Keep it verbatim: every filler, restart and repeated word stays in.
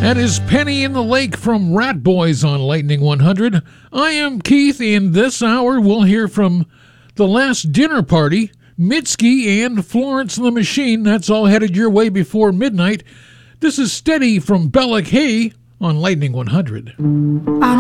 That is Penny in the Lake from Rat Boys on Lightning one hundred. I am Keith. In this hour, we'll hear from The Last Dinner Party, Mitski, and Florence and the Machine. That's all headed your way before midnight. This is Steady from Belloc Hay on Lightning one hundred. I